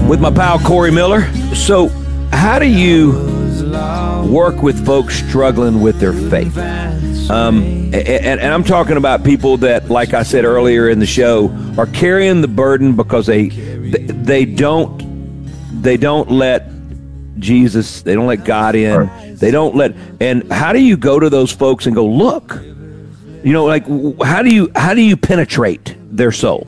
with my pal Corey Miller. So how do you work with folks struggling with their faith? And I'm talking about people that, like I said earlier in the show, are carrying the burden because they don't let Jesus, they don't let God in, they don't let. And how do you go to those folks and go, look, you know, like how do you penetrate their soul?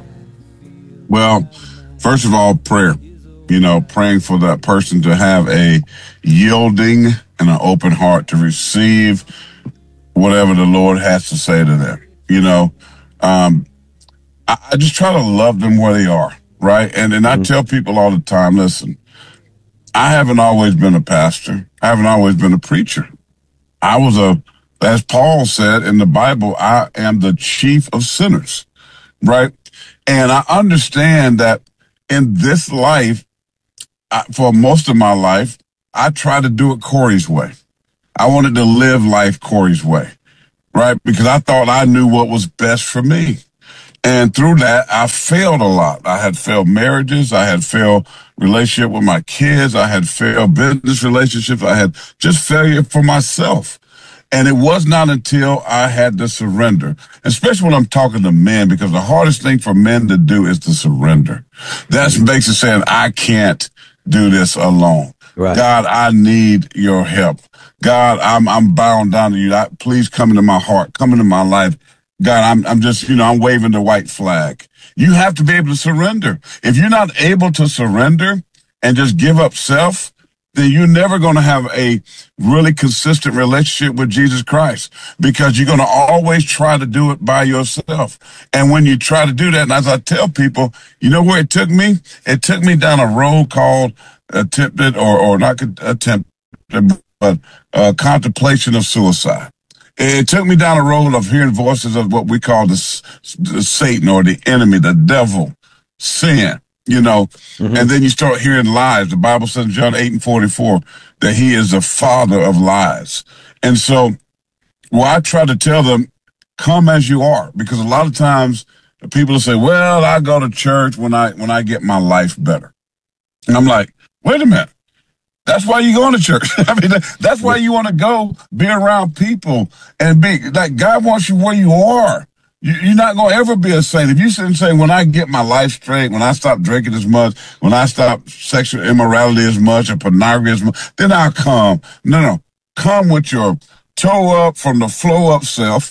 Well, first of all, prayer. You know, praying for that person to have a yielding and an open heart to receive whatever the Lord has to say to them. You know, I just try to love them where they are, right? And I tell people all the time, listen, I haven't always been a pastor. I haven't always been a preacher. I was as Paul said in the Bible, I am the chief of sinners, right? And I understand that in this life, for most of my life, I tried to do it Corey's way. I wanted to live life Corey's way, right? Because I thought I knew what was best for me. And through that, I failed a lot. I had failed marriages. I had failed relationship with my kids. I had failed business relationships. I had just failure for myself. And it was not until I had to surrender, especially when I'm talking to men, because the hardest thing for men to do is to surrender. That makes it saying, I can't do this alone. Right. God, I need your help. God, I'm bound down to you. Please come into my heart, come into my life. God, I'm just, I'm waving the white flag. You have to be able to surrender. If you're not able to surrender and just give up self, then you're never going to have a really consistent relationship with Jesus Christ, because you're going to always try to do it by yourself. And when you try to do that, and as I tell people, you know where it took me? It took me down a road called attempted or not attempted, but contemplation of suicide. It took me down a road of hearing voices of what we call the Satan or the enemy, the devil, sin. And then you start hearing lies. The Bible says in John 8:44 that he is the father of lies. And so, I try to tell them, come as you are, because a lot of times people will say, well, I go to church when I get my life better. And I'm like, wait a minute. That's why you're going to church. I mean, that's why you want to go be around people and be like, God wants you where you are. You're not going to ever be a saint. If you sit and say, when I get my life straight, when I stop drinking as much, when I stop sexual immorality as much or pornography as much, then I'll come. No. Come with your toe up from the flow up self.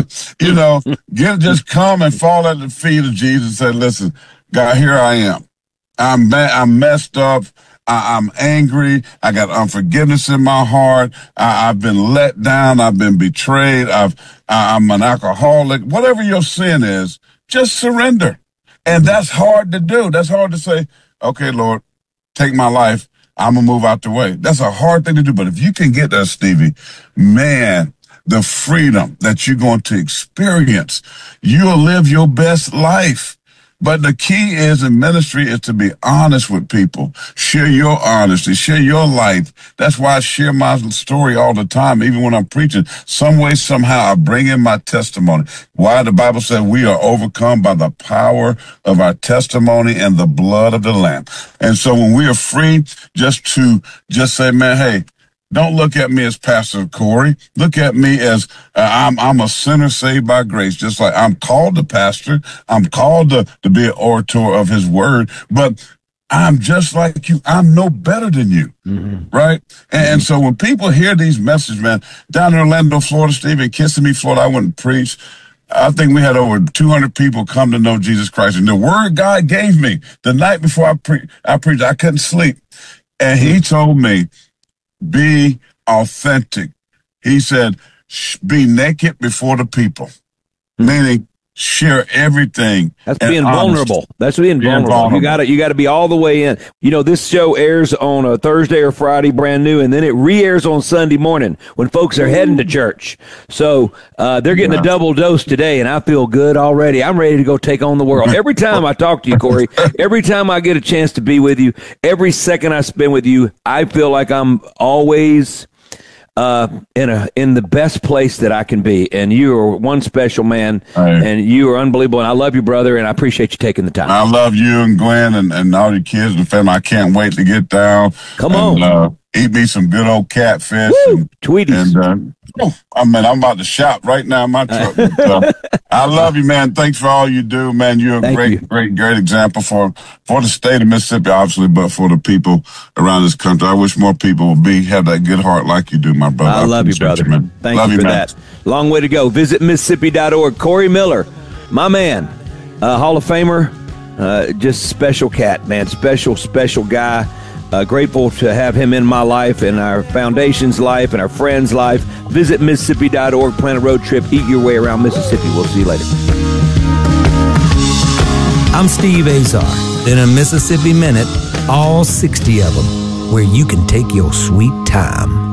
Just come and fall at the feet of Jesus and say, listen, God, here I am. I'm messed up. I'm angry. I got unforgiveness in my heart. I've been let down. I've been betrayed. I'm an alcoholic. Whatever your sin is, just surrender. And that's hard to do. That's hard to say, okay, Lord, take my life. I'm going to move out the way. That's a hard thing to do. But if you can get there, Stevie, man, the freedom that you're going to experience, you'll live your best life. But the key is in ministry is to be honest with people. Share your honesty. Share your life. That's why I share my story all the time, even when I'm preaching. Some way, somehow, I bring in my testimony. Why? The Bible says we are overcome by the power of our testimony and the blood of the Lamb. And so when we are free just say, man, hey, don't look at me as Pastor Corey. Look at me as I'm a sinner saved by grace. Just like I'm called to pastor, I'm called to be an orator of His Word, but I'm just like you. I'm no better than you, right? And so when people hear these messages, man, down in Orlando, Florida, Steve, in Kissimmee, Florida, I went and preached. I think we had over 200 people come to know Jesus Christ, and the word God gave me the night before I preached, I couldn't sleep, and He told me, be authentic. He said, be naked before the people, meaning share everything. That's being vulnerable. That's being vulnerable. You got to be all the way in. This show airs on a Thursday or Friday, brand new, and then it re-airs on Sunday morning when folks are heading to church. So they're getting a double dose today, and I feel good already. I'm ready to go take on the world. Every time I talk to you, Corey, every time I get a chance to be with you, every second I spend with you, I feel like I'm always in the best place that I can be. And you are one special man, Hey. and you are unbelievable. And I love you, brother, and I appreciate you taking the time. I love you and Glenn and all your kids and family. I can't wait to get down. Come on. Eat me some good old catfish. Woo, and Tweeties. And, I'm about to shop right now in my truck. I love you, man. Thanks for all you do, man. You're a great example for the state of Mississippi, obviously, but for the people around this country. I wish more people would have that good heart like you do, my brother. I love you, brother. Man. Thank you for that. Long way to go. Visit Mississippi.org. Corey Miller, my man, Hall of Famer, just special cat, man. Special guy. Grateful to have him in my life and our foundation's life and our friends' life. Visit Mississippi.org. Plan a road trip. Eat your way around Mississippi. We'll see you later. I'm Steve Azar. In a Mississippi Minute, all 60 of them, where you can take your sweet time.